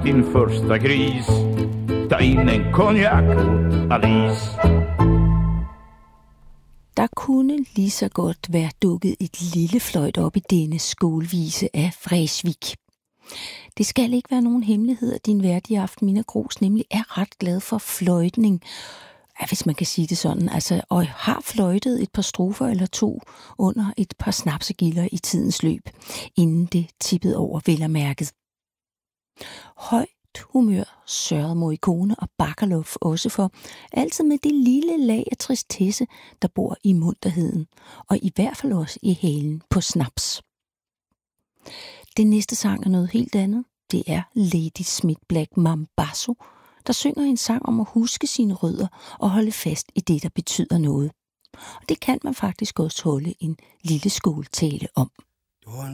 din första gris. Ta in en konjak åt Alice. Der kunne lige så godt være dukket et lille fløjt op i denne skolevise af Vreeswijk. Det skal ikke være nogen hemmelighed, at din vært i aften, Minna Grooss, nemlig er ret glad for fløjtning. Ja, hvis man kan sige det sådan, altså, og har fløjtet et par strofer eller to under et par snapsegilder i tidens løb, inden det tippede over vel og mærket. Højt humør sørgede Morricone og Bacalov også for, altid med det lille lag af tristesse, der bor i munterheden, og i hvert fald også i halen på snaps. Den næste sang er noget helt andet. Det er Lady Smith Black Mambazo, der synger en sang om at huske sine rødder og holde fast i det, der betyder noget. Og det kan man faktisk også holde en lille skoletale om.